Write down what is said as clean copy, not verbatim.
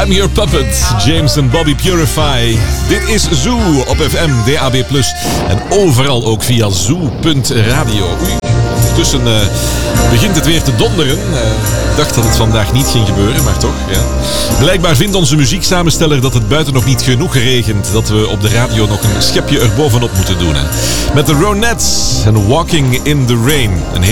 I'm Your Puppet, James en Bobby Purify. Dit is Zoo op FM, DAB+. En overal ook via zoo.radio. Ondertussen begint het weer te donderen. Ik dacht dat het vandaag niet ging gebeuren, maar toch. Ja. Blijkbaar vindt onze muzieksamensteller dat het buiten nog niet genoeg regent. Dat we op de radio nog een schepje erbovenop moeten doen. Hè. Met de Ronettes en Walking in the Rain. Een